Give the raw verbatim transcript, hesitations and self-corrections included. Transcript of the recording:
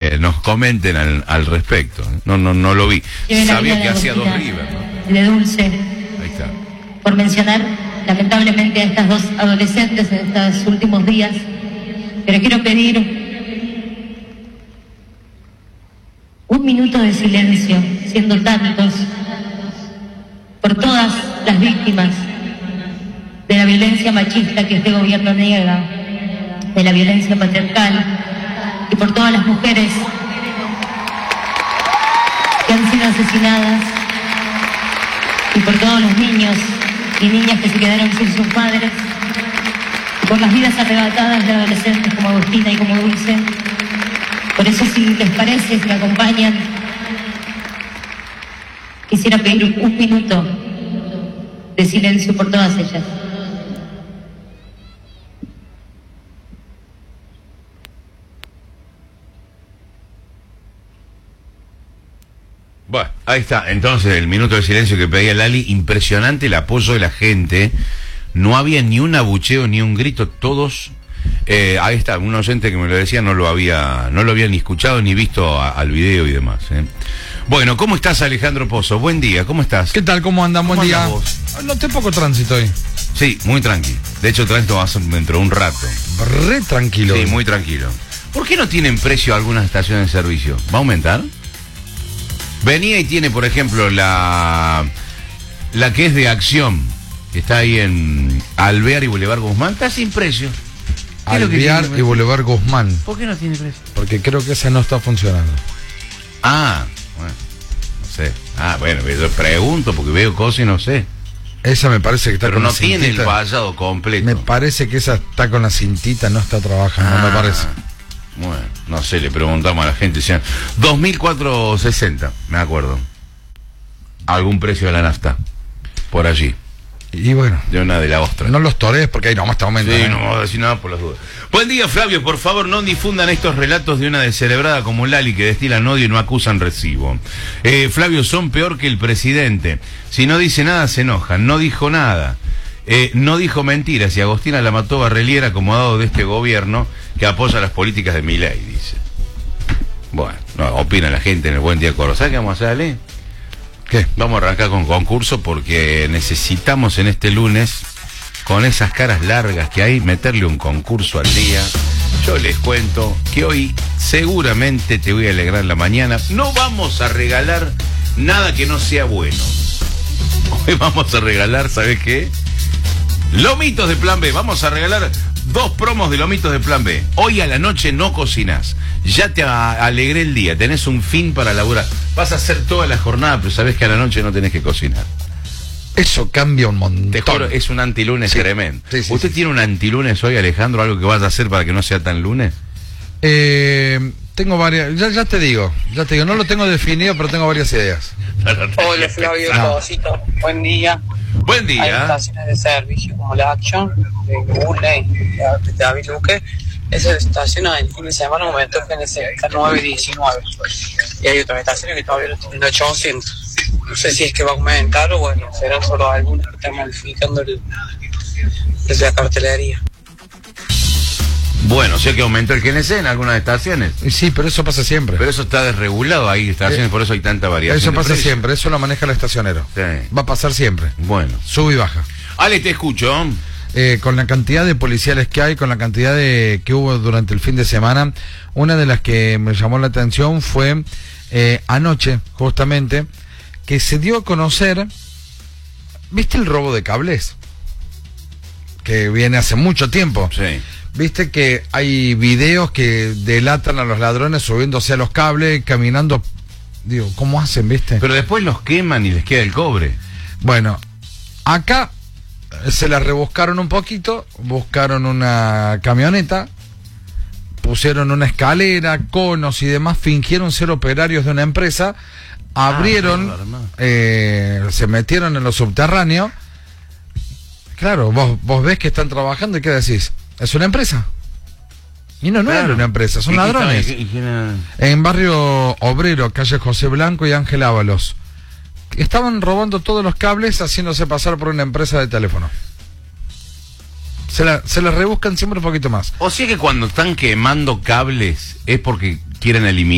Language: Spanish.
eh, nos comenten al, al respecto. No, no, no lo vi. Sabía que hacía dos River, ¿no? De Dulce. Ahí está. Por mencionar, lamentablemente, a estas dos adolescentes en estos últimos días. Pero quiero pedir un minuto de silencio, siendo tantos, por todas las víctimas de la violencia machista que este gobierno niega, de la violencia patriarcal, y por todas las mujeres que han sido asesinadas, y por todos los niños y niñas que se quedaron sin sus padres, y por las vidas arrebatadas de adolescentes como Agustina y como Dulce. Por eso, si les parece, si me acompañan, quisiera pedir un minuto de silencio por todas ellas. Bueno, ahí está. Entonces, el minuto de silencio que pedía Lali, impresionante el apoyo de la gente. No había ni un abucheo ni un grito, todos. Eh, ahí está, un oyente que me lo decía, no lo había, no lo había ni escuchado ni visto a, al video y demás. ¿eh? Bueno, ¿cómo estás, Alejandro Pozo? Buen día, ¿cómo estás? ¿Qué tal? ¿Cómo andan? Buen día. Noté poco tránsito hoy. Sí, muy tranquilo. De hecho, el tránsito va a ser dentro de un rato. Re tranquilo. Sí, muy tranquilo. ¿Por qué no tienen precio algunas estaciones de servicio? ¿Va a aumentar? Venía y tiene, por ejemplo, la la que es de Acción, que está ahí en Alvear y Boulevard Guzmán, está sin precio. Alvear y Boulevard Guzmán. ¿Por qué no tiene precio? Porque creo que esa no está funcionando. Ah, bueno, no sé. Ah, bueno, yo pregunto porque veo cosas y no sé. Esa me parece que está Pero con no la cintita. tiene el vallado completo. Me parece que esa está con la cintita, no está trabajando, Ah, me parece. Bueno, no sé, le preguntamos a la gente. Sean dos mil cuatrocientos sesenta, me acuerdo. Algún precio de la nafta por allí. Y bueno, de una de la ostra. No los torees porque ahí nomás está aumentando. Sí, no vamos a decir nada por las dudas. Buen día, Flavio. Por favor, no difundan estos relatos de una descerebrada como Lali que destilan odio y no acusan recibo. Eh, Flavio, son peor que el presidente. Si no dice nada, se enojan. No dijo nada. Eh, no dijo mentiras y Agostina la mató Barreliera, acomodado de este gobierno que apoya las políticas de Milei, dice. Bueno, no, opina la gente en el Buen Día Córdoba. ¿Sabes qué vamos a hacer, Ale? ¿Qué? Vamos a arrancar con concurso porque necesitamos en este lunes, con esas caras largas que hay, meterle un concurso al día. Yo les cuento que hoy seguramente te voy a alegrar la mañana. No vamos a regalar nada que no sea bueno. Hoy vamos a regalar, ¿sabes qué? Lomitos de Plan B. Vamos a regalar dos promos de lomitos de Plan B. Hoy a la noche no cocinás. Ya te a- alegré el día. Tenés un fin para laburar. Vas a hacer toda la jornada, pero sabés que a la noche no tenés que cocinar. Eso cambia un montón. Te juro, es un antilunes Sí. tremendo. Sí, sí, ¿Usted sí. tiene un antilunes hoy, Alejandro? ¿Algo que vas a hacer para que no sea tan lunes? Eh, tengo varias, ya, ya te digo, ya te digo, no lo tengo definido, pero tengo varias ideas. Hola Flavio, No. Todocito, buen día. Buen Hay día. estaciones de servicio como la Action, de Google, de David Luque. Esa estación el fin de semana aumentó el G N C, está nueve diecinueve. Y hay otras estaciones que todavía lo tienen ochocientos. No sé si es que va a aumentar o bueno, serán solo algunas que están modificando el, desde la cartelería. Bueno, o sea que aumentó el G N C en algunas estaciones. Y sí, pero eso pasa siempre. Pero eso está desregulado, hay estaciones, Eh, por eso hay tanta variación. Eso de pasa precio. siempre, eso lo maneja el estacionero. Sí. Va a pasar siempre. Bueno. Sube y baja. Ale, te escucho. Eh, con la cantidad de policiales que hay, con la cantidad de que hubo durante el fin de semana, una de las que me llamó la atención fue eh, anoche, justamente, que se dio a conocer, ¿viste el robo de cables? Que viene hace mucho tiempo. Sí. Viste que hay videos que delatan a los ladrones subiéndose a los cables, caminando. Digo, ¿cómo hacen, viste? Pero después los queman y les queda el cobre. Bueno, acá se la rebuscaron un poquito, buscaron una camioneta, pusieron una escalera, conos y demás, fingieron ser operarios de una empresa, abrieron, Ah, no, no, no. eh, se metieron en lo subterráneo. Claro, vos, vos ves que están trabajando y ¿qué decís? ¿Es una empresa? Y no, no Claro. era una empresa, son ¿Y qué ladrones. estaba- y qué- y qué- En Barrio Obrero, calle José Blanco y Ángel Ábalos. Estaban robando todos los cables haciéndose pasar por una empresa de teléfono. Se la, se la rebuscan siempre un poquito más. O sea que cuando están quemando cables es porque quieren eliminar